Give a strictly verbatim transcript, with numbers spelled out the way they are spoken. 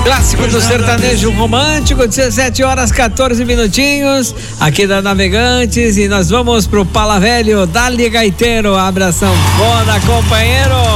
Clássico do sertanejo romântico, dezessete horas quatorze minutinhos, aqui da Navegantes, e nós vamos pro Pala Velho, Dali Gaiteiro, abração, foda, companheiro.